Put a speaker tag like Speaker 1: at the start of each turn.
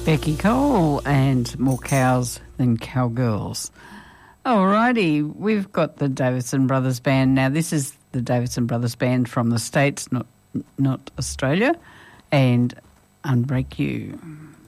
Speaker 1: Becky Cole and More Cows Than Cowgirls. Alrighty, we've got the Davidson Brothers Band. Now, this is the Davidson Brothers Band from the States, not Australia, and Unbreak You.